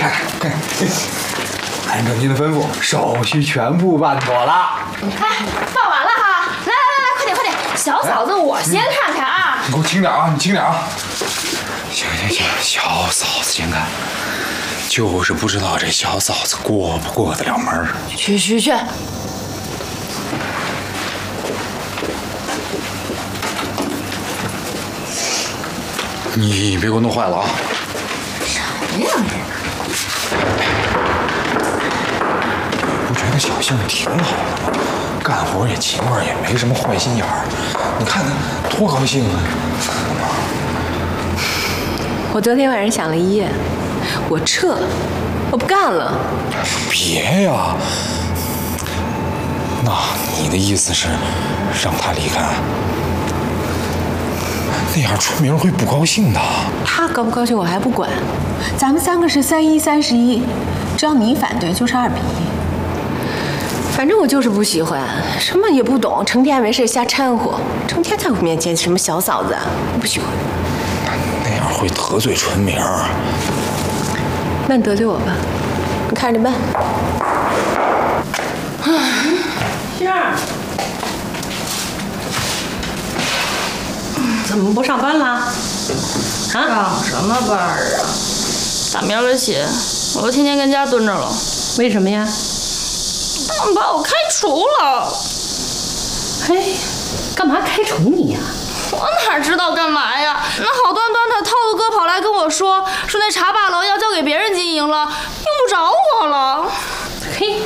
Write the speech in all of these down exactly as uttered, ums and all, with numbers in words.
看看看看，按照您的吩咐，手续全部办妥了。 哎，办完了哈！来来来来，快点快点，小嫂子我先看看啊。 你给我轻点啊，你轻点啊。行行行，小嫂子先看，就是不知道这小嫂子过不过得了门。 去去去。 你别给我弄坏了啊！ 什么呀这？ 不觉得小杏挺好的吗？干活也勤快，也没什么坏心眼儿。你看他多高兴啊！ 我昨天晚上想了一夜，我撤，我不干了。 别呀！那你的意思是让他离开？ 那样春明会不高兴的。 他高不高兴我还不管，咱们三个是三一三十一，只要你反对就是二比一。反正我就是不喜欢，什么也不懂，成天没事瞎掺和，成天在我面前什么小嫂子，我不喜欢。 那样会得罪春明。 那你得罪我吧，你看着办。 杏儿。 怎么不上班了？啊？ 上什么班啊？打明儿起，我都天天跟家蹲着了。 为什么呀？ 他们把我开除了。 哎，干嘛开除你呀？ 我哪知道干嘛呀？那好端端的，涛子哥跑来跟我说，说那茶霸楼要交给别人经营了，用不着我了。 嘿，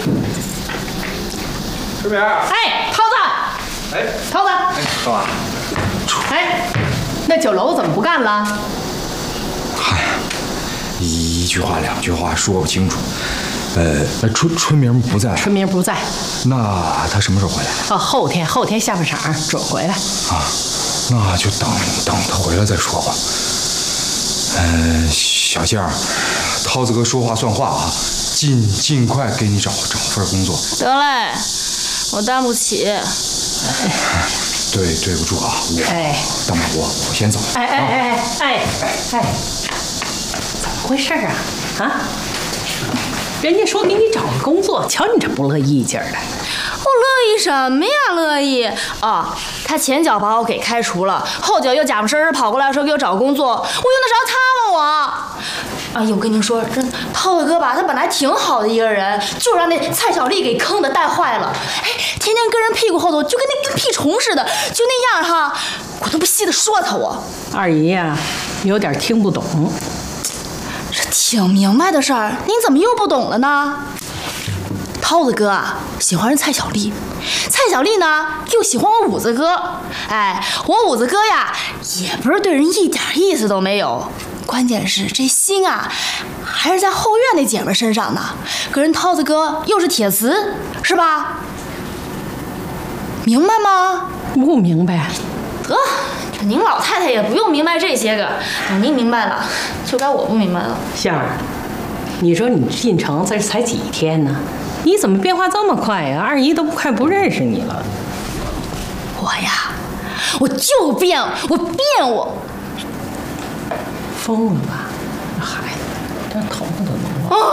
春明， 哎，涛子， 哎， 涛子， 哎，干嘛？ 哎，那酒楼怎么不干了？ 嗨，一句话两句话说不清楚。呃，春春明不在， 春明不在。 那他什么时候回来？ 哦，后天后天下半场准回来。 啊，那就等等他回来再说吧。呃，小杏儿，涛子哥说话算话啊，尽尽快给你找找份工作。 得嘞，我担不起。 对，对不住啊，我哎， 大马我我先走。 哎哎哎哎哎哎，怎么回事啊？啊？人家说给你找个工作，瞧你这不乐意劲儿的。 我乐意什么呀？乐意啊！他前脚把我给开除了，后脚又假模生式跑过来说给我找工作，我用得着他吗？我。哎呀，我跟您说，真涛子哥吧，他本来挺好的一个人，就让那蔡小丽给坑的带坏了。哎，天天跟人屁股后头就跟那跟屁虫似的，就那样哈，我都不稀得说他我。 二姨呀、啊，有点听不懂。 这挺明白的事儿，您怎么又不懂了呢？涛子哥啊，喜欢人蔡小丽，蔡小丽呢又喜欢我五子哥。哎，我五子哥呀，也不是对人一点意思都没有。关键是这心啊，还是在后院那姐们身上呢。可人涛子哥又是铁磁，是吧？明白吗？ 不明白。 得，这您老太太也不用明白这些个。等您明白了，就该我不明白了。 杏儿，你说你进城这才几天呢？你怎么变化这么快呀？二姨都快不认识你了。 我呀，我就变，我变我。 疯了吧，这孩子，这头发都弄啊！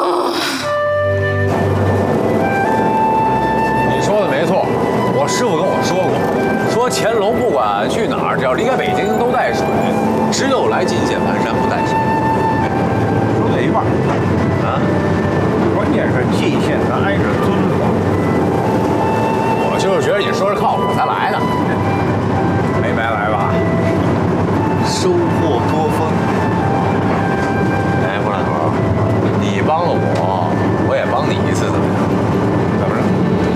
你说的没错，我师傅跟我说过，说乾隆不管去哪儿，只要离开北京都带水，只有来进县盘山不带水。 说对一半啊， 关键是蓟县咱挨着遵化， 我就是觉得你说是靠谱才来的， 没白来吧？收获多丰。 哎，郭老头，你帮了我，我也帮你一次，怎么样？